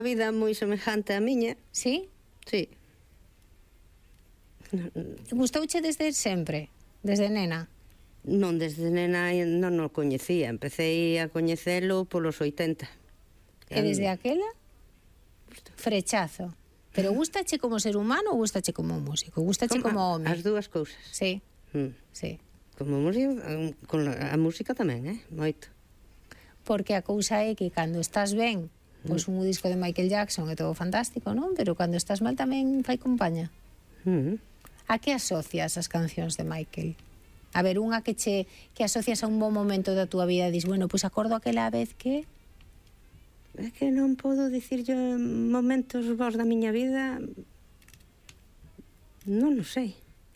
vida moi semejante a miña. Sí? Sí. Gustouche desde sempre? Desde nena? Non, desde nena non o coñecía. Empecé a coñecelo polos 80. E desde aquela? Frechazo. Pero gustache como ser humano ou gustache como músico? Gustache como home? As dúas cousas. Sí, sí. Como músico, con a música tamén, moito. Porque a cousa é que cando estás ben, pois un disco de Michael Jackson é todo fantástico, non? Pero cando estás mal tamén fai compaña. A que asocias as cancións de Michael? A ver, unha que asocias a un bon momento da túa vida e dis, bueno, pois acordo aquela vez que... É que non podo dicir yo momentos vos da miña vida. Non o sei.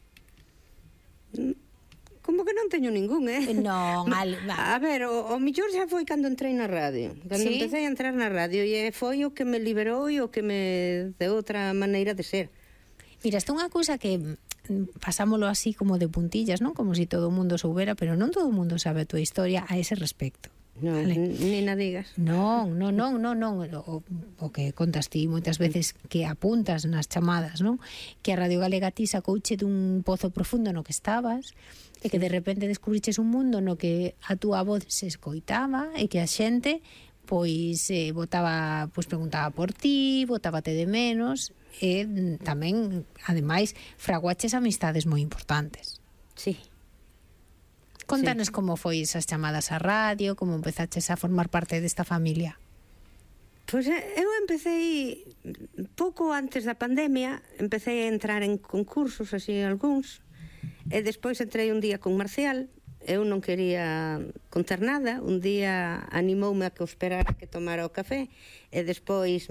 Como que non teño ningún, Non, a ver, o millor xa foi cando entrei na radio. Cando empecé a entrar na radio e foi o que me liberou e o que me deu outra maneira de ser. Mira, esta é unha cousa que pasámolo así como de puntillas, non? Como se todo o mundo soubera, pero non todo o mundo sabe a tua historia a ese respecto. Non, ni na digas. Non. O que contas ti moitas veces que apuntas nas chamadas, non? Que a Radio Galega ti sacouche dun pozo profundo no que estabas e que de repente descubriches un mundo no que a túa voz se escoitaba e que a xente pois preguntaba por ti, botábate de menos e tamén, ademais, fraguaches amistades moi importantes. Sí. Contanos como foi esas chamadas á radio, como empezaches a formar parte desta familia. Pois eu empecé pouco antes da pandemia, empecé a entrar en concursos, así algúns, e despois entrei un día con Marcial. Eu non quería contar nada, un día animoume a que o esperara que tomara o café e despois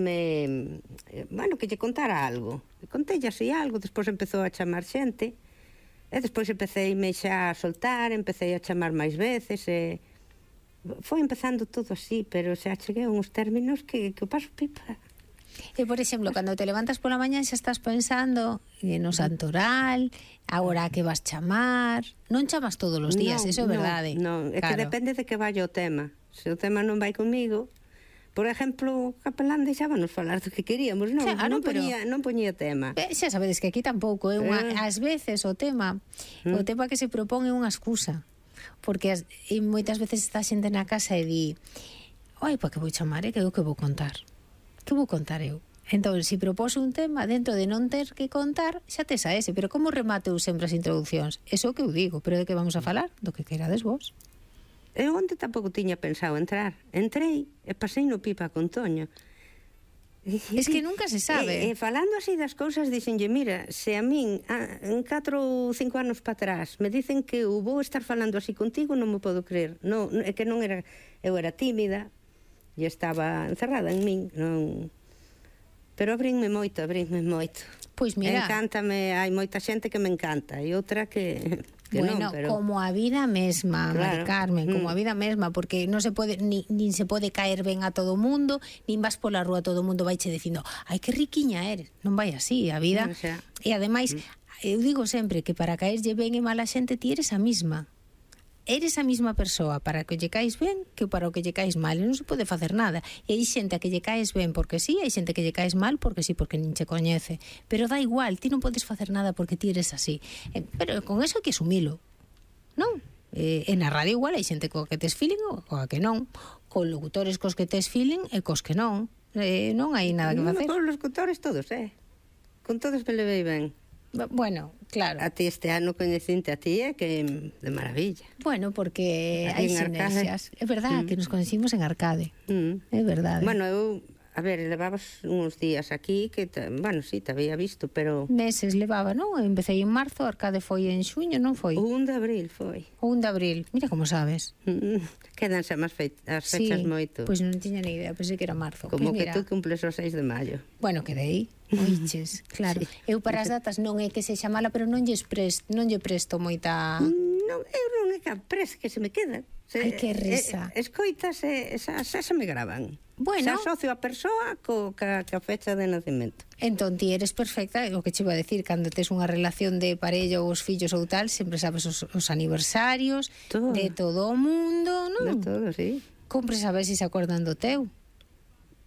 que lle contara algo. Contelle así algo, despois empezou a chamar xente. E despois empecéime xa a soltar, empecé a chamar máis veces e foi empezando todo así, pero xa cheguei a uns términos que o paso pipa. E, por exemplo, cando te levantas pola mañá xa estás pensando no santoral, agora que vas chamar, non chamas todos os días, iso é verdade. Non, é que depende de que vai o tema. Se o tema non vai comigo, por exemplo, o capelán deixábanos falar do que queríamos, non poñía tema. Xa sabedes que aquí tampouco, ás veces o tema que se propón é unha excusa, porque moitas veces está xente na casa e di, oi, pa que vou chamar, que é o que vou contar? Que vou contar eu? Entón, se propose un tema, dentro de non ter que contar, xa tes a ese, pero como remato eu sempre as introduccións? Eso é o que eu digo, pero de que vamos a falar? Do que queirades vos. Eu onde tampouco tiña pensado entrar. Entrei e pasei no pipa con Toño. Es que nunca se sabe. Falando así das cousas, dixenlle, mira, se a min en 4 ou 5 anos para atrás me dicen que eu vou estar falando así contigo, non me podo creer. Non, é que non era, eu era tímida e estaba encerrada en min, non. Pero abrinme moito. Pois mira, encántame, hai moita xente que me encanta e outra que bueno, non, pero... como a vida mesma, claro. Mari Carmen, como a vida mesma, porque non se pode nin se pode caer ben a todo mundo, nin vas pola rúa todo mundo vaiche dicindo, ai que riquiña eres, non vai así a vida. No, e ademais, eu digo sempre que para caerlle ben e mal a xente ti eres a mesma. Eres a mesma persoa para que lle caes ben que para o que lle caes mal, e non se pode facer nada. E hai xente a que lle caes ben porque sí, hai xente que lle caes mal porque sí, porque nin che coñece, pero dá igual, ti non podes facer nada porque ti eres así, pero con eso hai que asumilo, non? E na radio igual hai xente coa que tes feeling ou coa que non, con locutores cos que tes feeling e cos que non, non hai nada que facer. Con los locutores todos, con todos me levei ben. Bueno, claro. A ti este ano coñecinte a ti que de maravilla. Bueno, porque hai sinerxias. É verdade que nos conhecimos en Arcade. É verdade. Bueno, eu, a ver, levabas uns días aquí que, bueno, sí, te había visto, pero... Meses levaba, non? Empecé en marzo, Arcade foi en xuño, non foi? O 1 de abril foi. O 1 de abril, mira como sabes. Quedanse as fechas moito. Pois non tiña ni idea, pensei que era marzo. Como que tú cumples o 6 de maio. Bueno, quedei. Oiches, claro. Sí. Eu para as datas non é que sexa mala, pero non lle presto moita... Non, eu non é que que se me queda. Ai, que risa. Escoitas xa se me graban. Bueno. Se asocio a persoa ca fecha de nacimento. Entón, ti eres perfecta, o que che iba a decir, cando tes unha relación de parella ou os fillos ou tal, sempre sabes os aniversarios todo. De todo o mundo, non? De todo, sí. Compre saber se acordan do teu.